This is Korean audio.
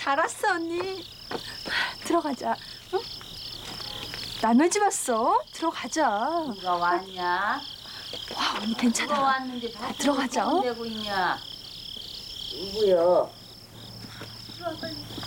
잘 왔어 언니. 들어가자. 응? 남의 집 왔어. 들어가자. 누가 왔냐? 와 언니 누가 괜찮아. 왔는지 밖에 들어가자, 어? 되고 있냐? 누구여?